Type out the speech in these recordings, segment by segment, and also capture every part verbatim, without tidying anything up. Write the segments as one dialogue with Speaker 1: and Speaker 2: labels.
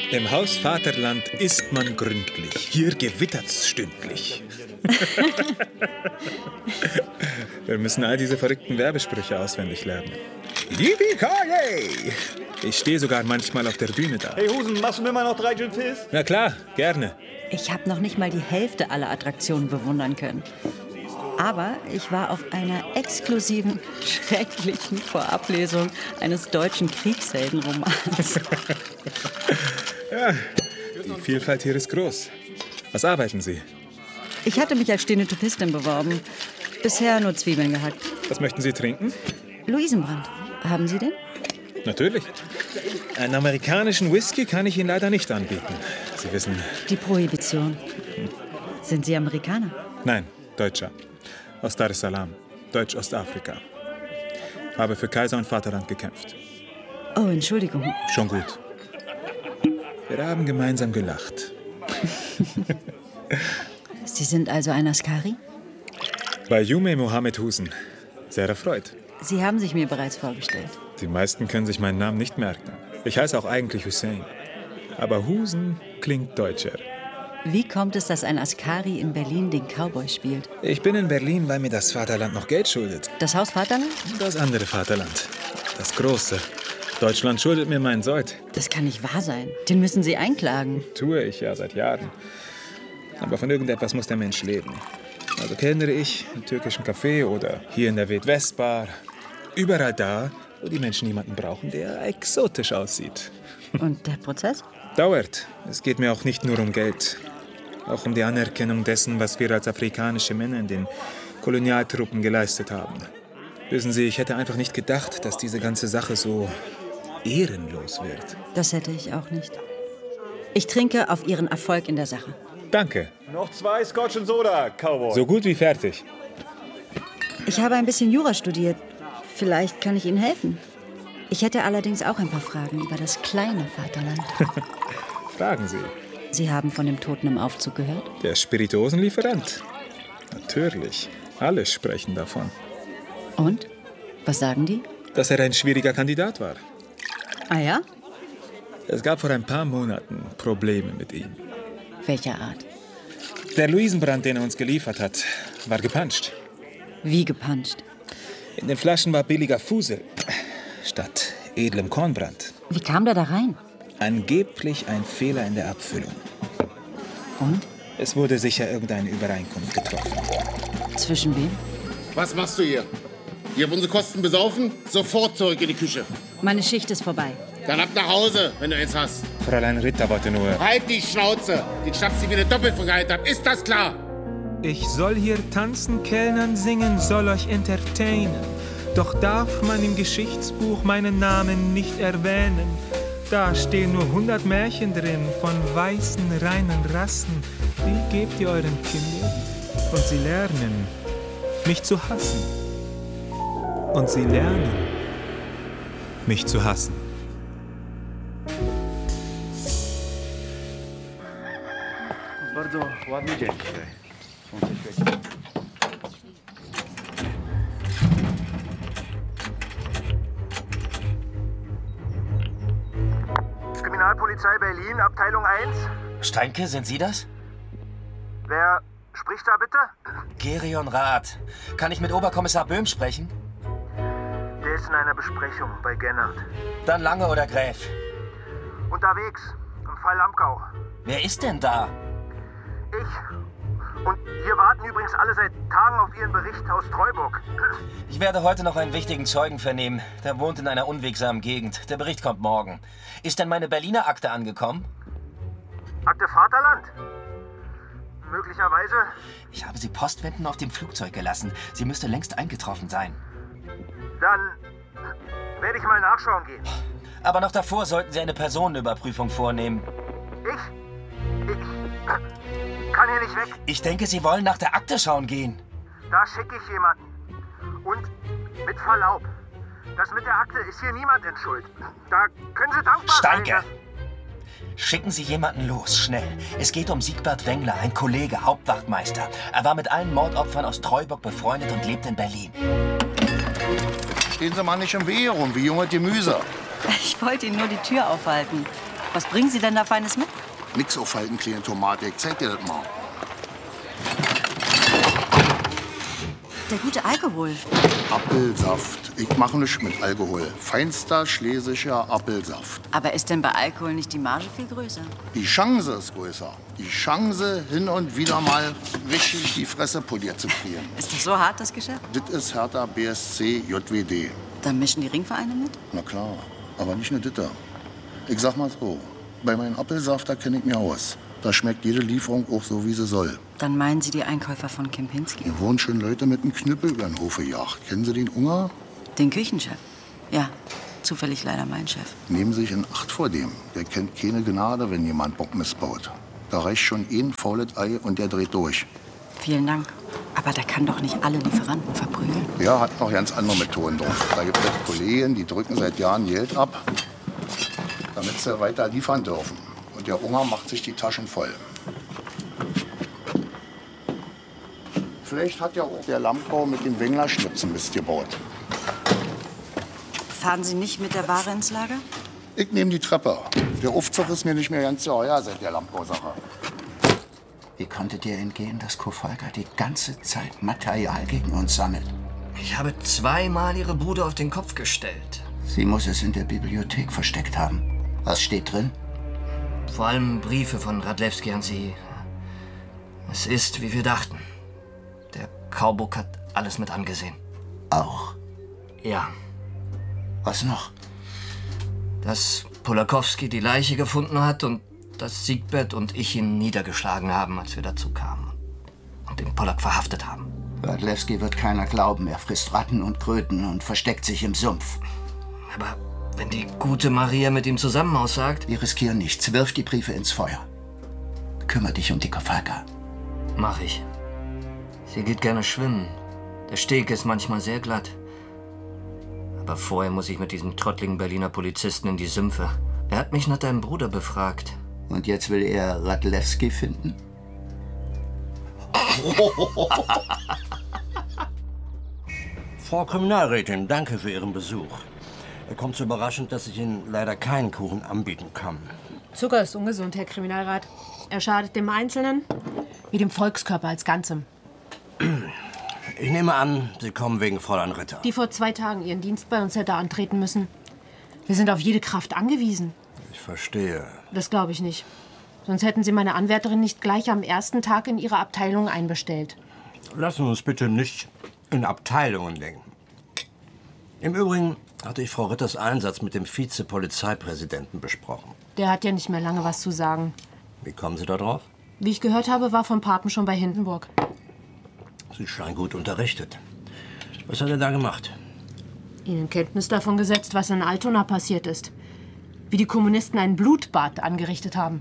Speaker 1: Im Haus Vaterland isst man gründlich. Hier gewittert's stündlich. Wir müssen all diese verrückten Werbesprüche auswendig lernen. Yippie-ki-yay! Ich stehe sogar manchmal auf der Bühne da.
Speaker 2: Hey Husen, machst du mir mal noch drei Gin Fizz?
Speaker 1: Na klar, gerne.
Speaker 3: Ich habe noch nicht mal die Hälfte aller Attraktionen bewundern können. Aber ich war auf einer exklusiven, schrecklichen Vorablesung eines deutschen Kriegsheldenromans.
Speaker 1: Ja, die Vielfalt hier ist groß. Was arbeiten Sie?
Speaker 3: Ich hatte mich als Stenotypistin beworben. Bisher nur Zwiebeln gehackt.
Speaker 1: Was möchten Sie trinken?
Speaker 3: Luisenbrand. Haben Sie den?
Speaker 1: Natürlich. Einen amerikanischen Whisky kann ich Ihnen leider nicht anbieten. Sie wissen...
Speaker 3: Die Prohibition. Sind Sie Amerikaner?
Speaker 1: Nein, Deutscher. Aus Dar es Salaam, Deutsch-Ostafrika. Habe für Kaiser und Vaterland gekämpft.
Speaker 3: Oh, Entschuldigung.
Speaker 1: Schon gut. Wir haben gemeinsam gelacht.
Speaker 3: Sie sind also ein Askari?
Speaker 1: Bayume Mohammed Husen. Sehr erfreut.
Speaker 3: Sie haben sich mir bereits vorgestellt.
Speaker 1: Die meisten können sich meinen Namen nicht merken. Ich heiße auch eigentlich Hussein. Aber Husen klingt deutscher.
Speaker 3: Wie kommt es, dass ein Askari in Berlin den Cowboy spielt?
Speaker 1: Ich bin in Berlin, weil mir das Vaterland noch Geld schuldet.
Speaker 3: Das Haus Vaterland?
Speaker 1: Das andere Vaterland. Das große. Deutschland schuldet mir meinen Sold.
Speaker 3: Das kann nicht wahr sein. Den müssen Sie einklagen.
Speaker 1: Tue ich ja seit Jahren. Aber von irgendetwas muss der Mensch leben. Also kellnere ich im türkischen Café oder hier in der Wild-West-Bar. Überall da, wo die Menschen jemanden brauchen, der exotisch aussieht.
Speaker 3: Und der Prozess?
Speaker 1: Dauert. Es geht mir auch nicht nur um Geld. Auch um die Anerkennung dessen, was wir als afrikanische Männer in den Kolonialtruppen geleistet haben. Wissen Sie, ich hätte einfach nicht gedacht, dass diese ganze Sache so ehrenlos wird.
Speaker 3: Das hätte ich auch nicht. Ich trinke auf Ihren Erfolg in der Sache.
Speaker 1: Danke.
Speaker 2: Noch zwei Scotch und Soda, Cowboy.
Speaker 1: So gut wie fertig.
Speaker 3: Ich habe ein bisschen Jura studiert. Vielleicht kann ich Ihnen helfen. Ich hätte allerdings auch ein paar Fragen über das kleine Vaterland.
Speaker 1: Fragen Sie.
Speaker 3: Sie haben von dem Toten im Aufzug gehört?
Speaker 1: Der Spirituosenlieferant. Natürlich. Alle sprechen davon.
Speaker 3: Und? Was sagen die?
Speaker 1: Dass er ein schwieriger Kandidat war.
Speaker 3: Ah ja?
Speaker 1: Es gab vor ein paar Monaten Probleme mit ihm.
Speaker 3: Welcher Art?
Speaker 1: Der Luisenbrand, den er uns geliefert hat, war gepanscht.
Speaker 3: Wie gepanscht?
Speaker 1: In den Flaschen war billiger Fusel statt edlem Kornbrand.
Speaker 3: Wie kam der da rein?
Speaker 1: Angeblich ein Fehler in der Abfüllung.
Speaker 3: Und?
Speaker 1: Es wurde sicher irgendeine Übereinkunft getroffen.
Speaker 3: Zwischen wem?
Speaker 4: Was machst du hier? Hier auf unsere Kosten besaufen? Sofort zurück in die Küche.
Speaker 3: Meine Schicht ist vorbei.
Speaker 4: Dann ab nach Hause, wenn du eins hast.
Speaker 1: Fräulein Ritter wollte nur...
Speaker 4: Halt die Schnauze! Den schnappst du wie eine Doppelvergeit ab. Ist das klar?
Speaker 1: Ich soll hier tanzen, kellnern, singen, soll euch entertainen. Doch darf man im Geschichtsbuch meinen Namen nicht erwähnen. Da stehen nur hundert Märchen drin von weißen, reinen Rassen. Die gebt ihr euren Kindern und sie lernen, mich zu hassen. Und sie lernen, mich zu hassen.
Speaker 5: Bardzo ładny dzień dzisiaj. Słońce świeci.
Speaker 6: Kriminalpolizei Berlin, Abteilung eins.
Speaker 7: Steinke, sind Sie das?
Speaker 6: Wer spricht da bitte?
Speaker 7: Gerion Rath. Kann ich mit Oberkommissar Böhm sprechen?
Speaker 6: Der ist in einer Besprechung bei Gennert.
Speaker 7: Dann Lange oder Gräf?
Speaker 6: Unterwegs, im Fall Lamkau.
Speaker 7: Wer ist denn da?
Speaker 6: Ich. Und wir warten übrigens alle seit Tagen auf Ihren Bericht aus Treuburg.
Speaker 7: Ich werde heute noch einen wichtigen Zeugen vernehmen. Der wohnt in einer unwegsamen Gegend. Der Bericht kommt morgen. Ist denn meine Berliner Akte angekommen?
Speaker 6: Akte Vaterland? Möglicherweise.
Speaker 7: Ich habe sie postwendend auf dem Flugzeug gelassen. Sie müsste längst eingetroffen sein.
Speaker 6: Dann werde ich mal nachschauen gehen.
Speaker 7: Aber noch davor sollten Sie eine Personenüberprüfung vornehmen.
Speaker 6: Ich? Ich kann hier nicht weg.
Speaker 7: Ich denke, Sie wollen nach der Akte schauen gehen.
Speaker 6: Da schicke ich jemanden. Und mit Verlaub, das mit der Akte ist hier niemand in Schuld. Da können Sie dankbar
Speaker 7: Steinke!
Speaker 6: sein.
Speaker 7: Schicken Sie jemanden los, schnell. Es geht um Siegbert Wengler, ein Kollege, Hauptwachtmeister. Er war mit allen Mordopfern aus Treuburg befreundet und lebt in Berlin.
Speaker 8: Stehen Sie mal nicht im Weh herum, wie junge Gemüse.
Speaker 3: Ich wollte Ihnen nur die Tür aufhalten. Was bringen Sie denn da Feines mit?
Speaker 4: Nix aufhalten, kleine Tomate. Ich zeig dir das mal.
Speaker 3: Der gute Alkohol.
Speaker 4: Apfelsaft. Ich mache nichts mit Alkohol. Feinster schlesischer Apfelsaft.
Speaker 3: Aber ist denn bei Alkohol nicht die Marge viel größer?
Speaker 4: Die Chance ist größer. Die Chance, hin und wieder mal richtig die Fresse poliert zu kriegen.
Speaker 3: Ist das so hart, das Geschäft?
Speaker 4: Das ist Hertha B S C J W D.
Speaker 3: Da mischen die Ringvereine mit?
Speaker 4: Na klar, aber nicht nur das. Ich sag mal so, bei meinem Apfelsaft, da kenne ich mich aus. Da schmeckt jede Lieferung auch so, wie sie soll.
Speaker 3: Dann meinen Sie die Einkäufer von Kempinski?
Speaker 4: Hier wohnen schon Leute mit einem Knüppel über den Hof gejagt. Kennen Sie den Unger?
Speaker 3: Den Küchenchef? Ja, zufällig leider mein Chef.
Speaker 4: Nehmen Sie sich in Acht vor dem. Der kennt keine Gnade, wenn jemand Bock missbaut. Da reicht schon ein faules Ei und der dreht durch.
Speaker 3: Vielen Dank. Aber der kann doch nicht alle Lieferanten verprügeln.
Speaker 4: Ja, hat noch ganz andere Methoden drauf. Da gibt es Kollegen, die drücken seit Jahren Geld ab, damit sie weiter liefern dürfen. Und der Unger macht sich die Taschen voll. Vielleicht hat ja auch der Lamkau mit dem Wengler-Schnipsen Mist gebaut.
Speaker 3: Fahren Sie nicht mit der Ware ins Lager?
Speaker 4: Ich nehme die Treppe. Der Aufzug ist mir nicht mehr ganz so heuer seit der Lamkau-Sache.
Speaker 8: Wie konnte dir entgehen, dass Kofolka die ganze Zeit Material gegen uns sammelt?
Speaker 7: Ich habe zweimal ihre Bude auf den Kopf gestellt.
Speaker 8: Sie muss es in der Bibliothek versteckt haben. Was steht drin?
Speaker 7: Vor allem Briefe von Radlewski an sie. Es ist, wie wir dachten. Der Kauburg hat alles mit angesehen.
Speaker 8: Auch?
Speaker 7: Ja.
Speaker 8: Was noch?
Speaker 7: Dass Polakowski die Leiche gefunden hat und dass Siegbert und ich ihn niedergeschlagen haben, als wir dazu kamen. Und den Polak verhaftet haben.
Speaker 8: Radlewski wird keiner glauben. Er frisst Ratten und Kröten und versteckt sich im Sumpf.
Speaker 7: Aber wenn die gute Maria mit ihm zusammen aussagt...
Speaker 8: Wir riskieren nichts. Wirf die Briefe ins Feuer. Kümmer dich um die Kofolka.
Speaker 7: Mach ich. Sie geht gerne schwimmen. Der Steg ist manchmal sehr glatt. Aber vorher muss ich mit diesem trottligen Berliner Polizisten in die Sümpfe. Er hat mich nach deinem Bruder befragt.
Speaker 8: Und jetzt will er Radlewski finden?
Speaker 9: Frau Kriminalrätin, danke für Ihren Besuch. Er kommt so überraschend, dass ich Ihnen leider keinen Kuchen anbieten kann.
Speaker 10: Zucker ist ungesund, Herr Kriminalrat. Er schadet dem Einzelnen wie dem Volkskörper als Ganzem.
Speaker 9: Ich nehme an, Sie kommen wegen Fräulein Ritter.
Speaker 10: Die vor zwei Tagen ihren Dienst bei uns hätte antreten müssen. Wir sind auf jede Kraft angewiesen.
Speaker 9: Ich verstehe.
Speaker 10: Das glaube ich nicht. Sonst hätten Sie meine Anwärterin nicht gleich am ersten Tag in Ihre Abteilung einbestellt.
Speaker 9: Lassen wir uns bitte nicht in Abteilungen denken. Im Übrigen hatte ich Frau Ritters Einsatz mit dem Vize-Polizeipräsidenten besprochen.
Speaker 10: Der hat ja nicht mehr lange was zu sagen.
Speaker 9: Wie kommen Sie da drauf?
Speaker 10: Wie ich gehört habe, war von Papen schon bei Hindenburg.
Speaker 9: Sie scheinen gut unterrichtet. Was hat er da gemacht?
Speaker 10: Ihnen Kenntnis davon gesetzt, was in Altona passiert ist. Wie die Kommunisten ein Blutbad angerichtet haben.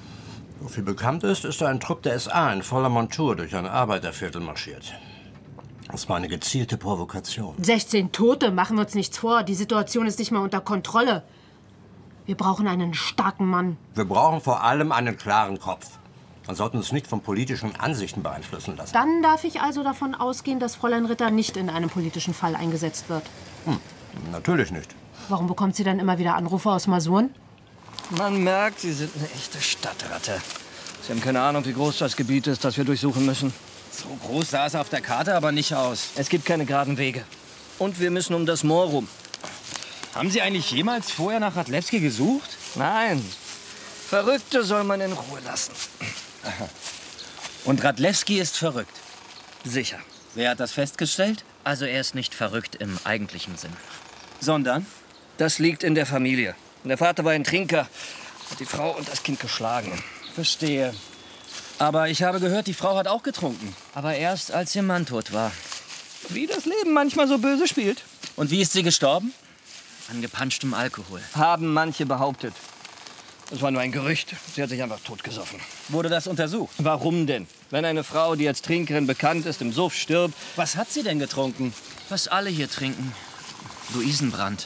Speaker 9: So viel bekannt ist, ist da ein Trupp der S A in voller Montur durch ein Arbeiterviertel marschiert. Das war eine gezielte Provokation.
Speaker 10: sechzehn Tote, machen wir uns nichts vor. Die Situation ist nicht mal unter Kontrolle. Wir brauchen einen starken Mann.
Speaker 9: Wir brauchen vor allem einen klaren Kopf. Man sollte uns nicht von politischen Ansichten beeinflussen lassen.
Speaker 10: Dann darf ich also davon ausgehen, dass Fräulein Ritter nicht in einem politischen Fall eingesetzt wird.
Speaker 9: Hm, natürlich nicht.
Speaker 10: Warum bekommt sie dann immer wieder Anrufe aus Masuren?
Speaker 11: Man merkt, Sie sind eine echte Stadtratte. Sie haben keine Ahnung, wie groß das Gebiet ist, das wir durchsuchen müssen.
Speaker 12: So groß sah es auf der Karte aber nicht aus.
Speaker 11: Es gibt keine geraden Wege. Und wir müssen um das Moor rum.
Speaker 12: Haben Sie eigentlich jemals vorher nach Radlewski gesucht?
Speaker 11: Nein. Verrückte soll man in Ruhe lassen.
Speaker 12: Aha. Und Radlewski ist verrückt?
Speaker 11: Sicher.
Speaker 12: Wer hat das festgestellt?
Speaker 13: Also er ist nicht verrückt im eigentlichen Sinn.
Speaker 12: Sondern?
Speaker 11: Das liegt in der Familie. Der Vater war ein Trinker, hat die Frau und das Kind geschlagen.
Speaker 12: Verstehe. Aber ich habe gehört, die Frau hat auch getrunken.
Speaker 13: Aber erst, als ihr Mann tot war.
Speaker 11: Wie das Leben manchmal so böse spielt.
Speaker 12: Und wie ist sie gestorben?
Speaker 13: An gepanschtem Alkohol.
Speaker 11: Haben manche behauptet. Das war nur ein Gerücht. Sie hat sich einfach totgesoffen.
Speaker 12: Wurde das untersucht?
Speaker 11: Warum denn? Wenn eine Frau, die als Trinkerin bekannt ist, im Suff stirbt...
Speaker 12: Was hat sie denn getrunken?
Speaker 13: Was alle hier trinken. Luisenbrand.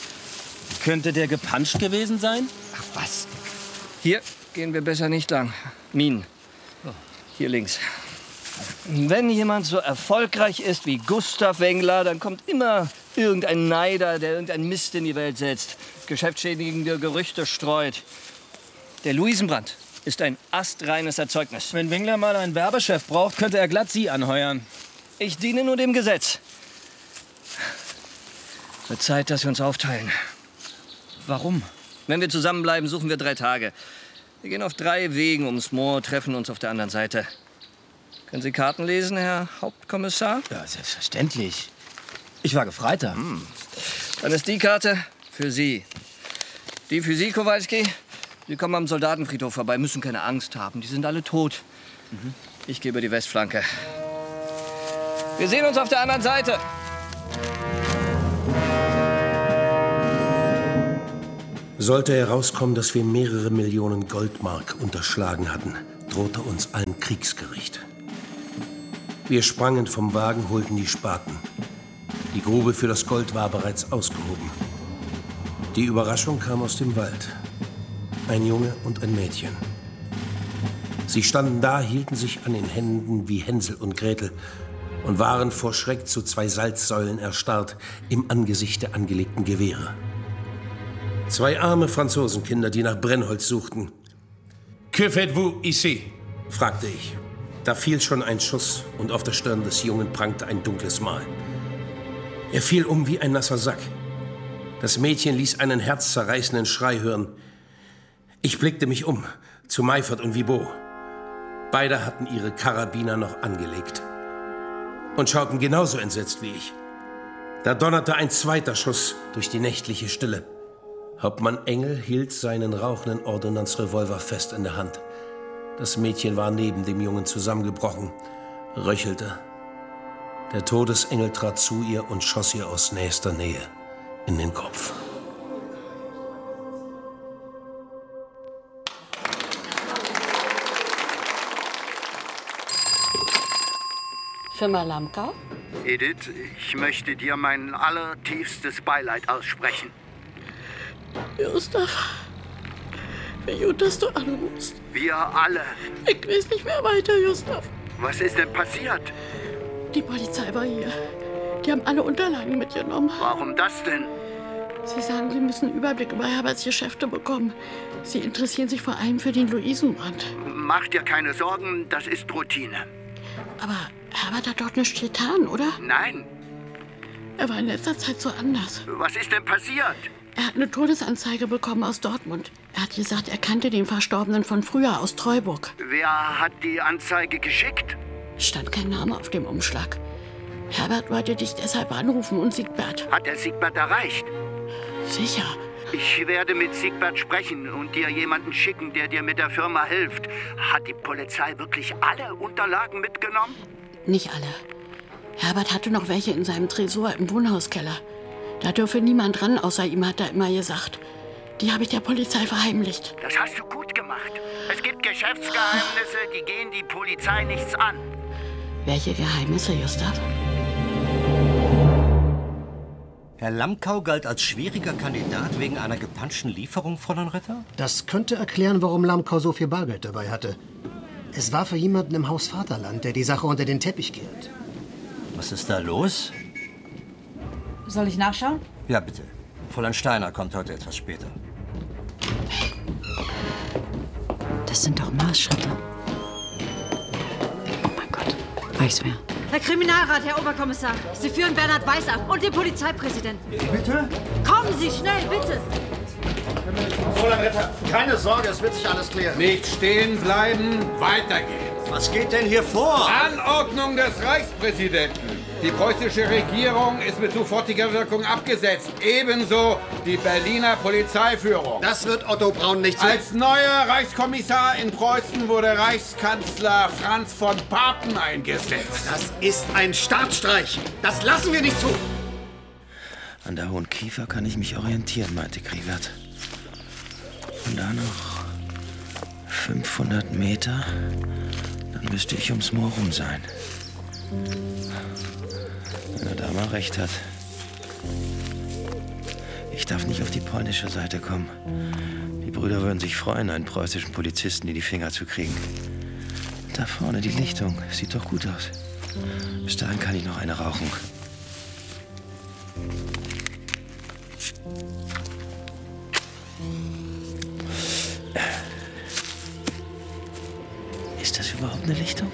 Speaker 12: Könnte der gepanscht gewesen sein?
Speaker 11: Ach was. Hier gehen wir besser nicht lang. Minen. Hier links. Wenn jemand so erfolgreich ist wie Gustav Wengler, dann kommt immer irgendein Neider, der irgendeinen Mist in die Welt setzt, geschäftsschädigende Gerüchte streut. Der Luisenbrand ist ein astreines Erzeugnis.
Speaker 12: Wenn Wengler mal einen Werbechef braucht, könnte er glatt Sie anheuern.
Speaker 11: Ich diene nur dem Gesetz. Wird Zeit, dass wir uns aufteilen.
Speaker 12: Warum?
Speaker 11: Wenn wir zusammenbleiben, suchen wir drei Tage. Wir gehen auf drei Wegen ums Moor, treffen uns auf der anderen Seite. Können Sie Karten lesen, Herr Hauptkommissar?
Speaker 12: Ja, selbstverständlich. Ich war Gefreiter.
Speaker 11: Hm. Dann ist die Karte für Sie. Die für Sie, Kowalski. Sie kommen am Soldatenfriedhof vorbei, müssen keine Angst haben. Die sind alle tot. Mhm. Ich gehe über die Westflanke. Wir sehen uns auf der anderen Seite.
Speaker 14: Sollte herauskommen, dass wir mehrere Millionen Goldmark unterschlagen hatten, drohte uns allen Kriegsgericht. Wir sprangen vom Wagen, holten die Spaten. Die Grube für das Gold war bereits ausgehoben. Die Überraschung kam aus dem Wald. Ein Junge und ein Mädchen. Sie standen da, hielten sich an den Händen wie Hänsel und Gretel und waren vor Schreck zu zwei Salzsäulen erstarrt im Angesicht der angelegten Gewehre. Zwei arme Franzosenkinder, die nach Brennholz suchten.
Speaker 15: Que faites-vous ici?
Speaker 14: Fragte ich. Da fiel schon ein Schuss und auf der Stirn des Jungen prangte ein dunkles Mal. Er fiel um wie ein nasser Sack. Das Mädchen ließ einen herzzerreißenden Schrei hören. Ich blickte mich um, zu Meifert und Wibot. Beide hatten ihre Karabiner noch angelegt und schauten genauso entsetzt wie ich. Da donnerte ein zweiter Schuss durch die nächtliche Stille. Hauptmann Engel hielt seinen rauchenden Ordonnanzrevolver fest in der Hand. Das Mädchen war neben dem Jungen zusammengebrochen, röchelte. Der Todesengel trat zu ihr und schoss ihr aus nächster Nähe in den Kopf.
Speaker 16: Firma Lamkau?
Speaker 8: Edith, ich möchte dir mein allertiefstes Beileid aussprechen.
Speaker 16: Gustav, wie gut, dass du anrufst.
Speaker 8: Wir alle.
Speaker 16: Ich weiß nicht mehr weiter, Gustav.
Speaker 8: Was ist denn passiert?
Speaker 16: Die Polizei war hier. Die haben alle Unterlagen mitgenommen.
Speaker 8: Warum das denn?
Speaker 16: Sie sagen, sie müssen einen Überblick über Herberts Geschäfte bekommen. Sie interessieren sich vor allem für den Luisenbrand.
Speaker 8: Mach dir keine Sorgen, das ist Routine.
Speaker 16: Aber Herbert hat dort nichts getan, oder?
Speaker 8: Nein.
Speaker 16: Er war in letzter Zeit so anders.
Speaker 8: Was ist denn passiert?
Speaker 16: Er hat eine Todesanzeige bekommen aus Dortmund. Er hat gesagt, er kannte den Verstorbenen von früher aus Treuburg.
Speaker 8: Wer hat die Anzeige geschickt?
Speaker 16: Stand kein Name auf dem Umschlag. Herbert wollte dich deshalb anrufen und Siegbert.
Speaker 8: Hat er Siegbert erreicht?
Speaker 16: Sicher.
Speaker 8: Ich werde mit Siegbert sprechen und dir jemanden schicken, der dir mit der Firma hilft. Hat die Polizei wirklich alle Unterlagen mitgenommen?
Speaker 16: Nicht alle. Herbert hatte noch welche in seinem Tresor im Wohnhauskeller. Da dürfe niemand ran, außer ihm, hat er immer gesagt. Die habe ich der Polizei verheimlicht.
Speaker 8: Das hast du gut gemacht. Es gibt Geschäftsgeheimnisse, die gehen die Polizei nichts an.
Speaker 16: Welche Geheimnisse, Gustav?
Speaker 9: Herr Lamkau galt als schwieriger Kandidat wegen einer gepanschten Lieferung, Fräulein Ritter?
Speaker 17: Das könnte erklären, warum Lamkau so viel Bargeld dabei hatte. Es war für jemanden im Haus Vaterland, der die Sache unter den Teppich kehrt.
Speaker 9: Was ist da los?
Speaker 3: Soll ich nachschauen?
Speaker 9: Ja, bitte. Fräulein Steiner kommt heute etwas später.
Speaker 3: Das sind doch Marschschritte. Oh mein Gott, weiß wer.
Speaker 18: Herr Kriminalrat, Herr Oberkommissar, Sie führen Bernhard Weiß ab und den Polizeipräsidenten.
Speaker 17: Bitte?
Speaker 18: Kommen Sie schnell, bitte!
Speaker 19: Fräulein Ritter, keine Sorge, es wird sich alles klären.
Speaker 15: Nicht stehen bleiben, weitergehen.
Speaker 19: Was geht denn hier vor?
Speaker 15: Anordnung des Reichspräsidenten. Die preußische Regierung ist mit sofortiger Wirkung abgesetzt. Ebenso die Berliner Polizeiführung.
Speaker 19: Das wird Otto Braun nicht so.
Speaker 15: Als neuer Reichskommissar in Preußen wurde Reichskanzler Franz von Papen eingesetzt.
Speaker 19: Das ist ein Staatsstreich. Das lassen wir nicht zu.
Speaker 20: An der Hohen Kiefer kann ich mich orientieren, meinte Kriegert. Und da noch fünfhundert Meter, dann müsste ich ums Moor rum sein. Wenn er da mal recht hat. Ich darf nicht auf die polnische Seite kommen. Die Brüder würden sich freuen, einen preußischen Polizisten in die Finger zu kriegen. Da vorne die Lichtung. Sieht doch gut aus. Bis dahin kann ich noch eine rauchen. überhaupt eine Lichtung?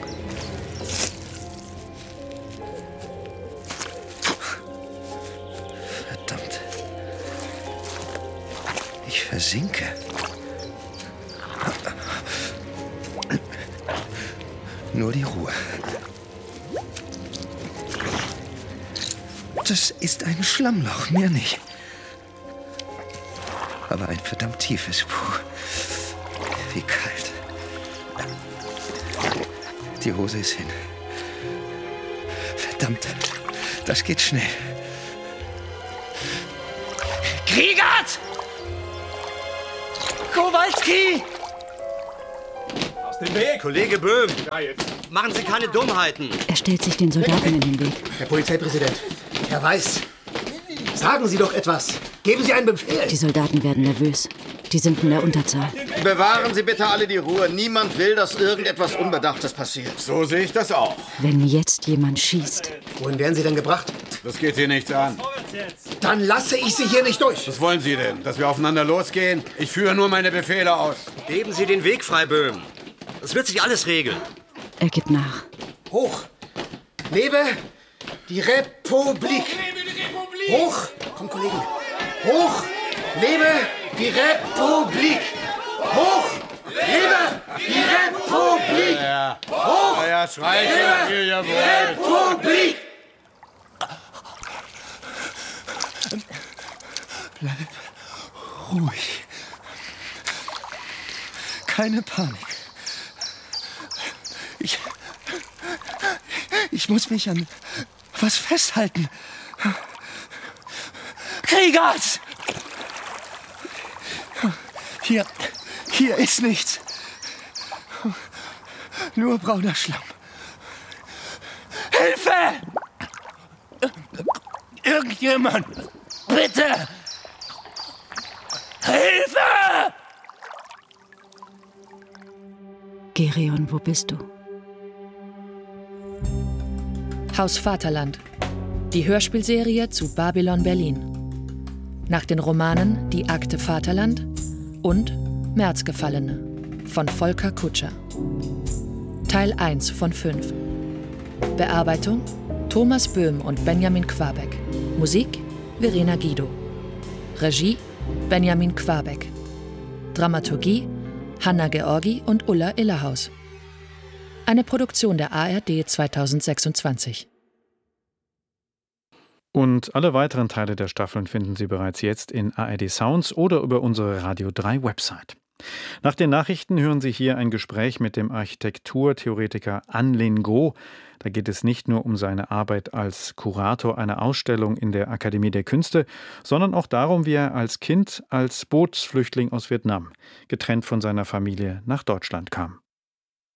Speaker 20: Verdammt. Ich versinke. Nur die Ruhe. Das ist ein Schlammloch, mehr nicht. Aber ein verdammt tiefes. Puh. Wie kalt. Die Hose ist hin. Verdammt, das geht schnell.
Speaker 12: Kriegert! Kowalski!
Speaker 19: Aus dem Weg! Kollege Böhm! Ja, jetzt. Machen Sie keine Dummheiten!
Speaker 3: Er stellt sich den Soldaten in den Weg.
Speaker 17: Herr Polizeipräsident, Herr Weiß, sagen Sie doch etwas. Geben Sie einen Befehl.
Speaker 3: Die Soldaten werden nervös. Die sind in der Unterzahl.
Speaker 19: Bewahren Sie bitte alle die Ruhe. Niemand will, dass irgendetwas Unbedachtes passiert.
Speaker 15: So sehe ich das auch.
Speaker 3: Wenn jetzt jemand schießt.
Speaker 17: Wohin werden Sie denn gebracht?
Speaker 15: Das geht Sie nichts an.
Speaker 17: Dann lasse ich Sie hier nicht durch.
Speaker 15: Was wollen Sie denn? Dass wir aufeinander losgehen? Ich führe nur meine Befehle aus.
Speaker 19: Geben Sie den Weg frei, Böhm. Es wird sich alles regeln.
Speaker 3: Er gibt nach.
Speaker 17: Hoch! Lebe die Republik! Hoch! Komm, Kollegen! Hoch! Lebe die Republik! Hoch! Lebe die Republik!
Speaker 15: Ja, ja.
Speaker 17: Hoch!
Speaker 15: Ja, ja, schreit
Speaker 17: Lebe
Speaker 15: hier, jawohl.
Speaker 17: die Republik!
Speaker 20: Bleib ruhig. Keine Panik. Ich... Ich muss mich an was festhalten. Kriegers! Hier... Hier ist nichts. Nur brauner Schlamm. Hilfe! Irgendjemand! Bitte! Hilfe!
Speaker 3: Gereon, wo bist du?
Speaker 21: Haus Vaterland. Die Hörspielserie zu Babylon Berlin. Nach den Romanen Die Akte Vaterland und Märzgefallene von Volker Kutscher. Teil eins von fünf. Bearbeitung Thomas Böhm und Benjamin Quabeck. Musik Verena Guido. Regie Benjamin Quabeck. Dramaturgie Hanna Georgi und Ulla Illerhaus. Eine Produktion der A R D zweitausendsechsundzwanzig.
Speaker 1: Und alle weiteren Teile der Staffeln finden Sie bereits jetzt in A R D Sounds oder über unsere Radio drei Website. Nach den Nachrichten hören Sie hier ein Gespräch mit dem Architekturtheoretiker An-Lin Go. Da geht es nicht nur um seine Arbeit als Kurator einer Ausstellung in der Akademie der Künste, sondern auch darum, wie er als Kind als Bootsflüchtling aus Vietnam, getrennt von seiner Familie, nach Deutschland kam.